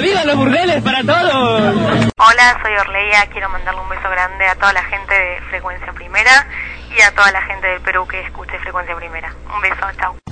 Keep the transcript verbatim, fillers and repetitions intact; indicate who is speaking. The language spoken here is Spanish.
Speaker 1: ¡Viva los burdeles para todos!
Speaker 2: Hola, soy Orleia, quiero mandarle un beso grande a toda la gente de Frecuencia Primera y a toda la gente del Perú que escuche Frecuencia Primera. Un beso, chao.